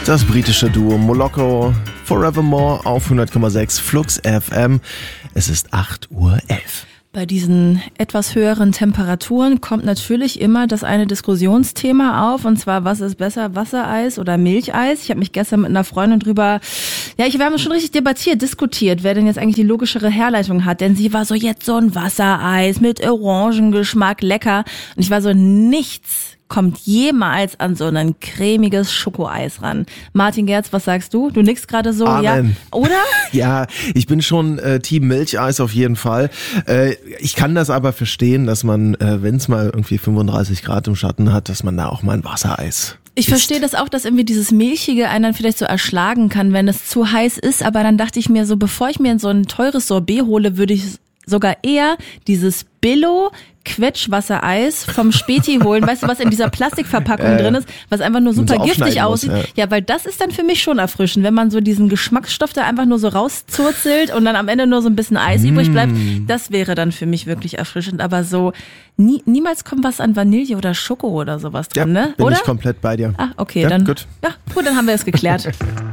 Das britische Duo Moloko, Forevermore auf 100,6 Flux FM. Es ist 8:11 Uhr. Bei diesen etwas höheren Temperaturen kommt natürlich immer das eine Diskussionsthema auf, und zwar, was ist besser, Wassereis oder Milcheis? Ich habe mich gestern mit einer Freundin wir haben schon richtig diskutiert, wer denn jetzt eigentlich die logischere Herleitung hat, denn sie war so, jetzt so ein Wassereis mit Orangengeschmack, lecker, und ich war so, nichts kommt jemals an so ein cremiges Schokoeis ran. Martin Gerz, was sagst du? Du nickst gerade so, Amen. Ja, oder? Ja, ich bin schon Team Milcheis auf jeden Fall. Ich kann das aber verstehen, dass man, wenn es mal irgendwie 35 Grad im Schatten hat, dass man da auch mal ein Wassereis Ich verstehe das auch, dass irgendwie dieses Milchige einen dann vielleicht so erschlagen kann, wenn es zu heiß ist, aber dann dachte ich mir so, bevor ich mir in so ein teures Sorbet hole, würde ich sogar eher dieses Billo Quetschwassereis vom Späti holen, weißt du, was in dieser Plastikverpackung drin ist, was einfach nur super so giftig aussieht. Ja, weil das ist dann für mich schon erfrischend, wenn man so diesen Geschmacksstoff da einfach nur so rauszurzelt und dann am Ende nur so ein bisschen Eis übrig bleibt. Das wäre dann für mich wirklich erfrischend, aber so niemals kommt was an Vanille oder Schoko oder sowas drin, ne? Bin oder? ich komplett bei dir. Ah, okay, ja, dann gut. Ja, gut, dann haben wir es geklärt.